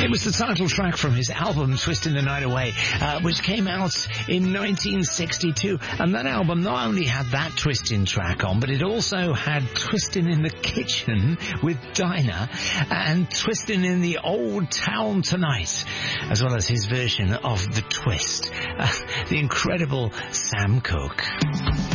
It was the title track from his album Twisting the Night Away, which came out in 1962. And that album not only had that twisting track on, but it also had Twisting in the Kitchen with Dinah and Twisting in the Old Town Tonight, as well as his version of The Twist, the incredible Sam Cooke.